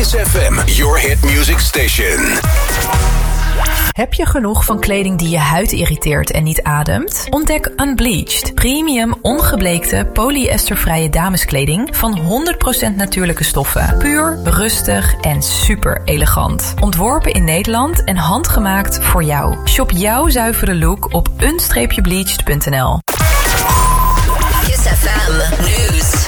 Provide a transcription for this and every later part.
Kiss FM, your hit music station. Heb je genoeg van kleding die je huid irriteert en niet ademt? Ontdek Unbleached, premium ongebleekte polyestervrije dameskleding van 100% natuurlijke stoffen. Puur, rustig en super elegant. Ontworpen in Nederland en handgemaakt voor jou. Shop jouw zuivere look op un-bleached.nl. Kiss FM News.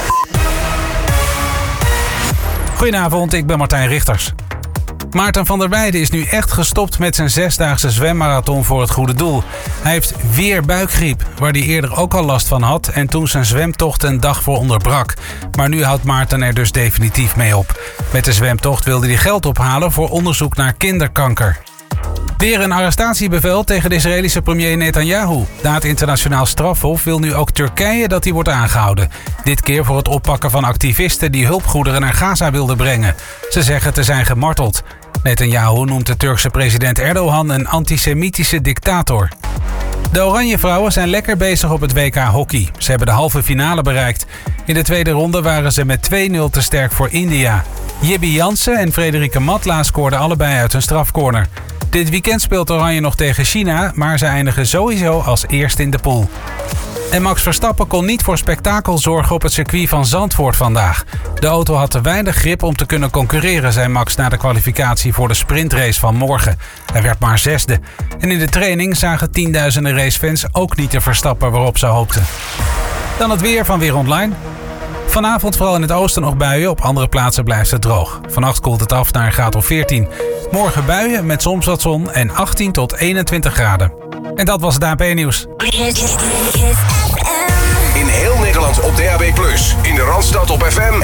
Goedenavond, ik ben Martijn Richters. Maarten van der Weijden is nu echt gestopt met zijn 6-daagse zwemmarathon voor het goede doel. Hij heeft weer buikgriep, waar hij eerder ook al last van had en toen zijn zwemtocht een dag voor onderbrak. Maar nu houdt Maarten er dus definitief mee op. Met de zwemtocht wilde hij geld ophalen voor onderzoek naar kinderkanker. Weer een arrestatiebevel tegen de Israëlische premier Netanyahu. Na het internationaal strafhof wil nu ook Turkije dat hij wordt aangehouden. Dit keer voor het oppakken van activisten die hulpgoederen naar Gaza wilden brengen. Ze zeggen te zijn gemarteld. Netanyahu noemt de Turkse president Erdogan een antisemitische dictator. De Oranje Vrouwen zijn lekker bezig op het WK hockey. Ze hebben de halve finale bereikt. In de tweede ronde waren ze met 2-0 te sterk voor India. Jibby Jansen en Frederike Matla scoorden allebei uit een strafcorner. Dit weekend speelt Oranje nog tegen China, maar ze eindigen sowieso als eerste in de pool. En Max Verstappen kon niet voor spektakel zorgen op het circuit van Zandvoort vandaag. De auto had te weinig grip om te kunnen concurreren, zei Max na de kwalificatie voor de sprintrace van morgen. Hij werd maar 6e. En in de training zagen tienduizenden racefans ook niet de Verstappen waarop ze hoopten. Dan het weer van Weer Online. Vanavond vooral in het oosten nog buien, op andere plaatsen blijft het droog. Vannacht koelt het af naar een graad of 14. Morgen buien met soms wat zon en 18 tot 21 graden. En dat was het AP-nieuws. In heel Nederland op DAB+. In de Randstad op FM